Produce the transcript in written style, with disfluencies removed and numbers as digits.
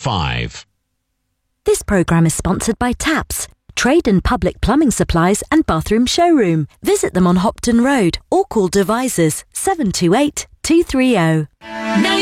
5. This programme is sponsored by TAPS, Trade and Public Plumbing Supplies and Bathroom Showroom. Visit them on Hopton Road or call Devisors 728 230.